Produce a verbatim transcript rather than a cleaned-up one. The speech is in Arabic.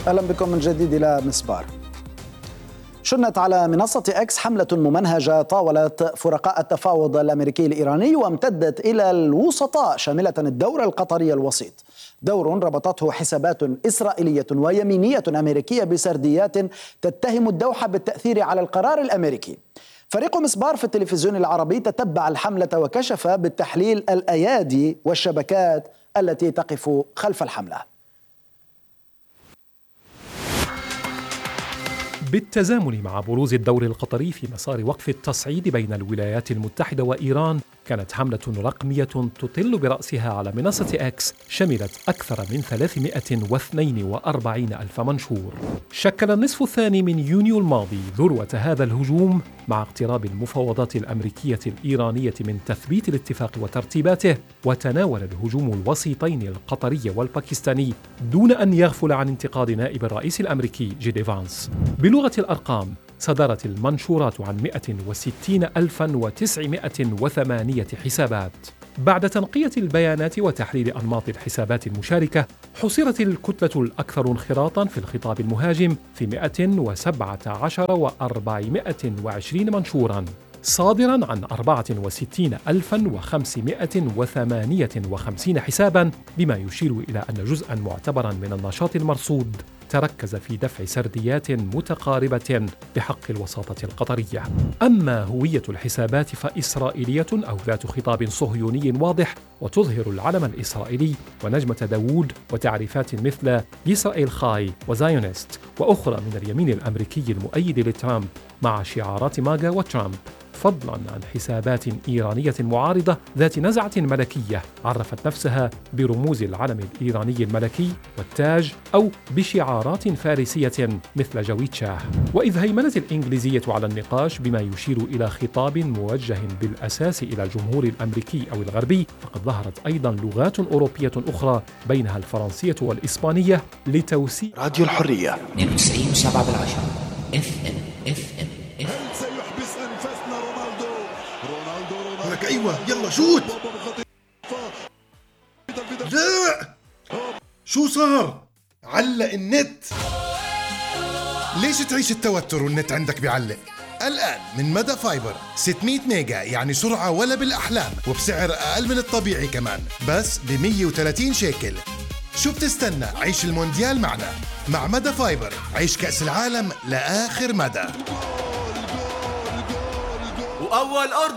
أهلا بكم من جديد إلى مسبار. شنت على منصة إكس حملة ممنهجة طاولت فرقاء التفاوض الأمريكي الإيراني وامتدت إلى الوسطاء شاملة الدور القطري الوسيط، دور ربطته حسابات إسرائيلية ويمينية أمريكية بسرديات تتهم الدوحة بالتأثير على القرار الأمريكي. فريق مسبار في التلفزيون العربي تتبع الحملة وكشف بالتحليل الأيادي والشبكات التي تقف خلف الحملة. بالتزامن مع بروز الدور القطري في مسار وقف التصعيد بين الولايات المتحدة وإيران، كانت حملة رقمية تطل برأسها على منصة إكس شملت أكثر من ثلاثمائة واثنين وأربعين ألف منشور. شكل النصف الثاني من يونيو الماضي ذروة هذا الهجوم مع اقتراب المفاوضات الأمريكية الإيرانية من تثبيت الاتفاق وترتيباته، وتناول الهجوم الوسيطين القطري والباكستاني دون أن يغفل عن انتقاد نائب الرئيس الأمريكي جيدي فانس. بلغة الأرقام، صدرت المنشورات عن مئة وستين ألفاً وتسعمائة وثمانية حسابات. بعد تنقية البيانات وتحليل أنماط الحسابات المشاركة، حصرت الكتلة الأكثر انخراطاً في الخطاب المهاجم في مئة وسبعة عشر وأربعمائة وعشرين منشوراً، صادراً عن أربعة وستين ألفاً وخمسمائة وثمانية وخمسين حساباً، بما يشير إلى أن جزءاً معتبراً من النشاط المرصود تركز في دفع سرديات متقاربة بحق الوساطة القطرية. أما هوية الحسابات فإسرائيلية أو ذات خطاب صهيوني واضح وتظهر العلم الإسرائيلي ونجمة داوود وتعريفات مثل إسرائيل خاي وزايونست، وأخرى من اليمين الأمريكي المؤيد لترامب مع شعارات ماغا وترامب، فضلاً عن حسابات إيرانية معارضة ذات نزعة ملكية عرفت نفسها برموز العلم الإيراني الملكي والتاج أو بشعارات فارسية مثل جويد شاه. وإذ هيمنت الإنجليزية على النقاش بما يشير إلى خطاب موجه بالأساس إلى الجمهور الأمريكي أو الغربي، فقد ظهرت أيضاً لغات أوروبية أخرى بينها الفرنسية والإسبانية لتوسيع راديو الحرية اثنين وتسعين وسبعة بالعشرة اف ام اف ام. هل سيحبس أنفاسنا رونالدو؟ رونالدو رونالدو لك أيوة يلا شوت. لا شو صار؟ علق النت. ليش تعيش التوتر والنت عندك بيعلق؟ الآن من مدى فايبر ستمائة ميجا، يعني سرعة ولا بالأحلام، وبسعر أقل من الطبيعي كمان، بس ب مئة وثلاثين شيكل. شو بتستنى؟ عيش المونديال معنا. مع مدى فايبر عيش كأس العالم لآخر مدى. وأول أرض